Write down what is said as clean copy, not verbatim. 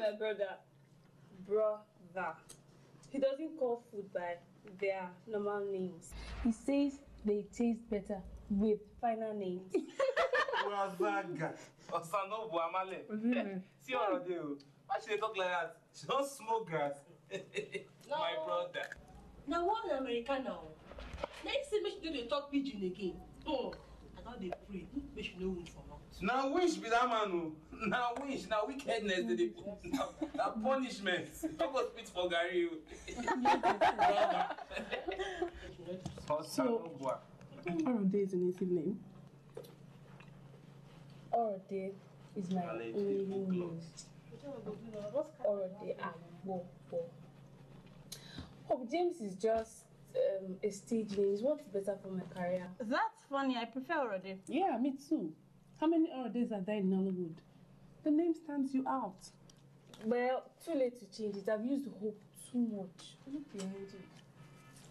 my brother. Brother. He doesn't call food by their normal names. He says they taste better with final names. Brother. Osano Buamale. See how they do. Why should they talk like that? She don't smoke grass. My brother. Now one American now. Next thing make they talk pidgin again. Oh, I thought they pray. Make she no win for now. Now wish be that man. Now wish. Now wickedness. They now punishment. Don't go spit for Gary. So, Orode is a native name. Orode is my only name. Orode Agbo. Hope James is just a stage name. What's better for my career? That's funny. I prefer Orode. Yeah, me too. How many Orodes are there in Nollywood? The name stands you out. Well, too late to change it. I've used Hope too much. Look behind you.